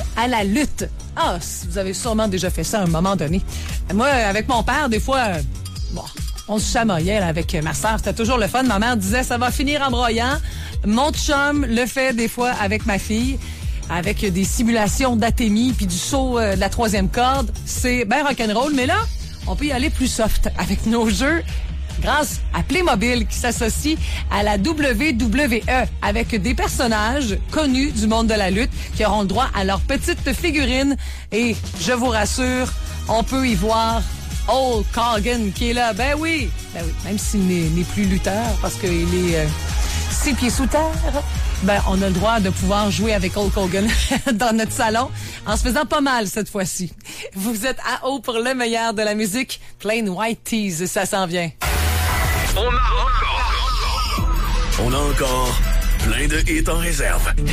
à la lutte. Ah, vous avez sûrement déjà fait ça à un moment donné. Moi, avec mon père, des fois, on se chamaillait là, avec ma sœur. C'était toujours le fun. Ma mère disait, ça va finir en broyant. Mon chum le fait des fois avec ma fille, avec des simulations d'athémie puis du saut de la 3e corde. C'est bien rock'n'roll, mais là, on peut y aller plus soft avec nos jeux grâce à Playmobil qui s'associe à la WWE avec des personnages connus du monde de la lutte qui auront le droit à leur petite figurine. Et je vous rassure, on peut y voir Hulk Hogan qui est là. Ben oui, même s'il n'est plus lutteur parce qu'il est 6 pieds sous terre, ben on a le droit de pouvoir jouer avec Hulk Hogan dans notre salon en se faisant pas mal cette fois-ci. Vous êtes à haut pour le meilleur de la musique. Plain White Tees, ça s'en vient. On a encore plein de hits en réserve.